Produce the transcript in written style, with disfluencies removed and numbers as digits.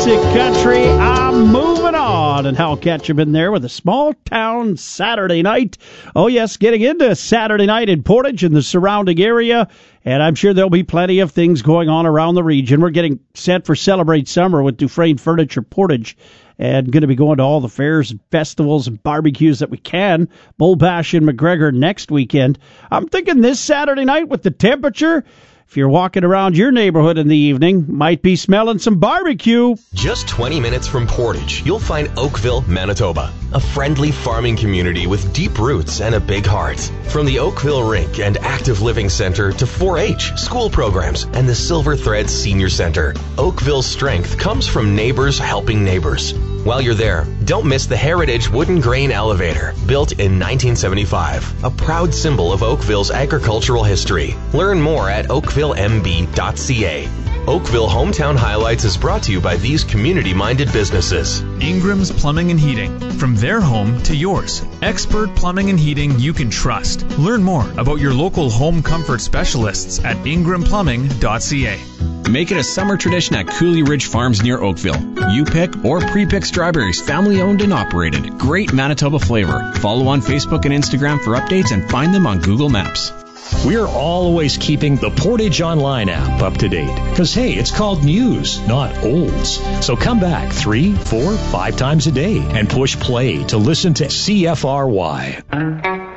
classic country. I'm moving on. And Hal Ketchum there with a small town Saturday night. Oh, yes, getting into Saturday night in Portage and the surrounding area. And I'm sure there'll be plenty of things going on around the region. We're getting set for Celebrate Summer with Dufresne Furniture Portage. And going to be going to all the fairs and festivals and barbecues that we can. Bull Bash in McGregor next weekend. I'm thinking this Saturday night with the temperature, if you're walking around your neighborhood in the evening, might be smelling some barbecue. Just 20 minutes from Portage, you'll find Oakville, Manitoba, a friendly farming community with deep roots and a big heart. From the Oakville Rink and Active Living Center to 4-H, school programs, and the Silver Thread Senior Center, Oakville's strength comes from neighbors helping neighbors. While you're there, don't miss the Heritage Wooden Grain Elevator, built in 1975, a proud symbol of Oakville's agricultural history. Learn more at oakvillemb.ca. Oakville Hometown Highlights is brought to you by these community-minded businesses. Ingram's Plumbing and Heating. From their home to yours. Expert plumbing and heating you can trust. Learn more about your local home comfort specialists at ingramplumbing.ca. Make it a summer tradition at Cooley Ridge Farms near Oakville. You pick or pre-pick strawberries, family owned and operated. Great Manitoba flavor. Follow on Facebook and Instagram for updates and find them on Google Maps. We're always keeping the Portage Online app up to date. Because, hey, it's called news, not olds. So come back 3, 4, 5 times a day and push play to listen to CFRY.